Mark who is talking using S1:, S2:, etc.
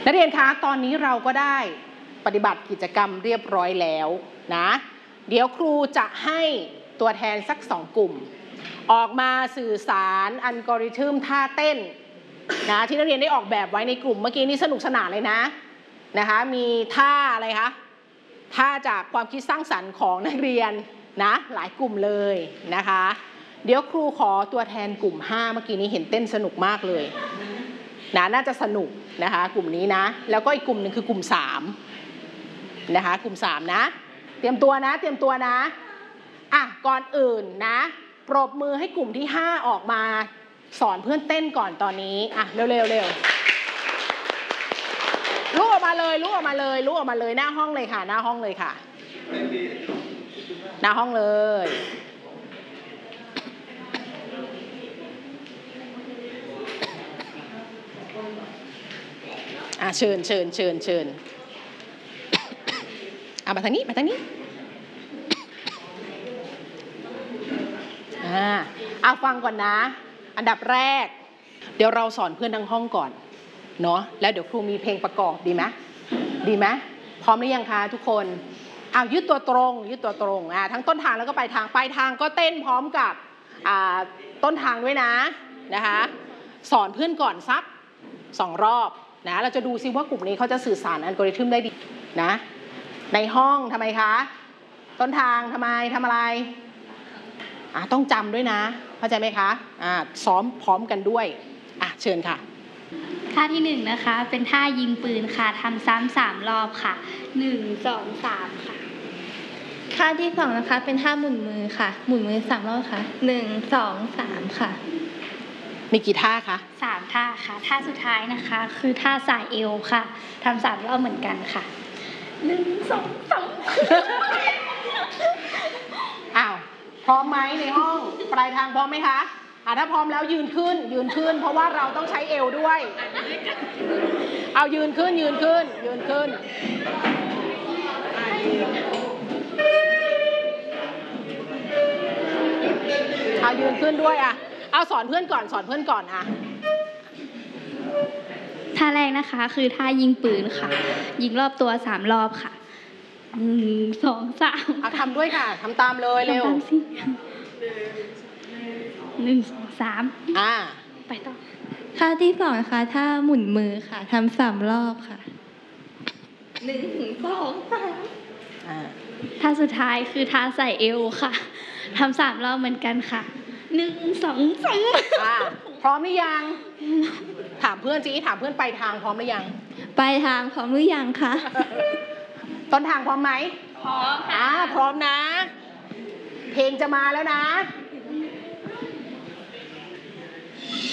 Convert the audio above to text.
S1: นักเรียนคะตอนนี้เราก็ได้ปฏิบัติกิจกรรมเรียบร้อยแล้วนะเดี๋ยวครูจะให้ตัวแทนสัก2 กลุ่มออกมาสื่อสารอัลกอริทึมท่าเต้นนะที่นักเรียนได้ออกแบบไว้ในกลุ่มเมื่อกี้นี้สนุกสนานเลยนะคะมีท่าอะไรคะท่าจากความคิดสร้างสรรค์ของนักเรียนนะหลายกลุ่มเลยนะคะเดี๋ยวครูขอตัวแทนกลุ่ม5เมื่อกี้นี้เห็นเต้นสนุกมากเลยนะน่าจะสนุกนะคะกลุ่มนี้นะแล้วก็อีกกลุ่มหนึ่งคือกลุ่ม3นะคะกลุ่ม3นะเตรียมตัวนะอ่ะก่อนอื่นนะปรบมือให้กลุ่มที่5ออกมาสอนเพื่อนเต้นก่อนตอนนี้อ่ะเร็วลุกออกมาเลยหน้าห้องเลยค่ะหน้าห้องเลยเชิญมาทางนี้ฟังก่อนนะอันดับแรกเดี๋ยวเราสอนเพื่อนทั้งห้องก่อนเนาะแล้วเดี๋ยวครูมีเพลงประกอบดีไหมพร้อมหรือยังคะทุกคนยืดตัวตรงทั้งต้นทางแล้วก็ปลายทางก็เต้นพร้อมกับต้นทางด้วยนะคะสอนเพื่อนก่อนสัก2 รอบนะเราจะดูซิว่ากลุ่มนี้เขาจะสื่อสารอัลกอริทึมได้ดีนะในห้องทำไมคะต้นทางทำอะไรต้องจำด้วยนะเข้าใจไหมคะซ้อมพร้อมกันด้วยเชิญค่ะ
S2: ท่าที่1นะคะเป็นท่ายิงปืนค่ะทำซ้ำ3 รอบค่ะ1 2 3ค่ะ
S3: ท่าที่2นะคะเป็นท่าหมุนมือค่ะหมุนมือ3 รอบค่ะ1 2 3ค่ะ
S1: มีกี่ท่าคะ
S2: 3 ท่าค่ะท่าสุดท้ายนะคะคือท่าสายเอวค่ะทำ3 รอบเหมือนกันค่ะ1 2 3
S1: พร้อมไหมในห้องปลายทางพร้อมไหมคะถ้าพร้อมแล้วยืนขึ้นเพราะว่าเราต้องใช้เอวด้วยยืนขึ้นยืนขึ้นด้วยสอนเพื่อนก่อน
S2: ท่าแรกนะคะคือท่ายิงปืนค่ะยิงรอบตัว3 รอบค่ะ1 2 3
S1: ทำด้วยค่ะทำตามเลยเร็ว
S2: 1 2 3ไปต่อ
S3: ท่าที่2นะคะท่าหมุนมือค่ะทำ3 รอบค่ะ1 2 3
S2: ท่าสุดท้ายคือท่าใส่เอวค่ะทำ3 รอบเหมือนกันค่ะ1 2 3
S1: พร้อมหรือยังถามเพื่อนไปทางพร้อมหรือยัง
S3: ไปทางพร้อมหรือยังคะ
S1: ต้นทางพร้อมไหม
S2: พร้อมค่ะ
S1: พร้อมนะเพลงจะมาแล้วนะ